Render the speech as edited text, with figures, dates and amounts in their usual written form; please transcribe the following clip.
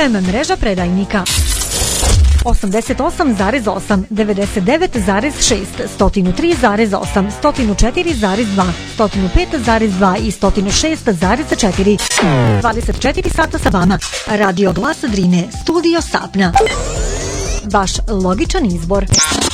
FM mreža predajnika. 88,8, 99,6, 103,8, 104,2, 105,2 i 106,4. 24 sata sa vama. Radio Glas Drine, studio Sapna. Vaš logičan izbor.